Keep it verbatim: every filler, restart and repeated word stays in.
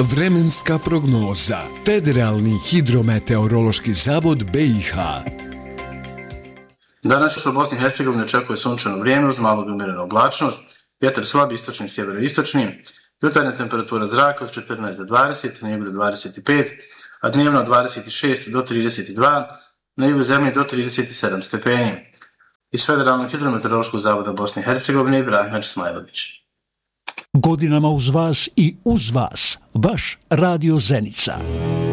Vremenska prognoza. Federalni hidrometeorološki zavod B i H. Danas se u Bosni i Hercegovini očekuje sunčano vrijeme uz malu do umjerenu oblačnost, vjetar slab istočni i sjeveroistočni, jutarnja temperatura zraka od četrnaest do dvadeset, na jugu do dvadeset pet, a dnevno od dvadeset šest do trideset dva, na jugu zemlje do trideset sedam stepeni. Iz Federalnog hidrometeorološkog zavoda Bosne i Hercegovine Ibrahim Smajlović. Godinama uz vas i uz vas, vaš Radio Zenica.